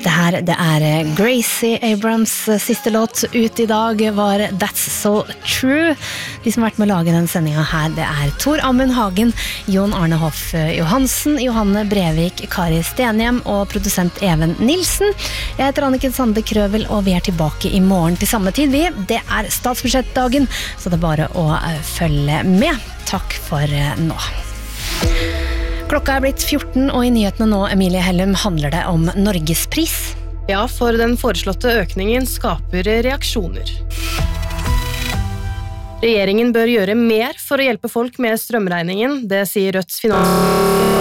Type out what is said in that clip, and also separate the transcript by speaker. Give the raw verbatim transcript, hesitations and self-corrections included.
Speaker 1: Det her, det er Gracie Abrams siste låt ut I dag var That's So True. De som har vært med å lage den sendingen her, det er Tor Amund Hagen, Jon Arne Hoff Johansen, Johanne Brevik, Kari Stenhjem og produsent Even Nilsen. Jeg heter Anniken Sande Krøvel, og vi er tilbake I morgen til samme tid. Vi, det er statsbudsjettdagen, så det er bare å følge med. Takk for nå. Klokka er blitt fjorten, og I nyhetene nå, Emilie Hellum, handler det om Norgespris.
Speaker 2: Ja, for den foreslåtte økningen skaper reaksjoner. Regjeringen bør gjøre mer for å hjelpe folk med strømregningen, det sier Rødts finans...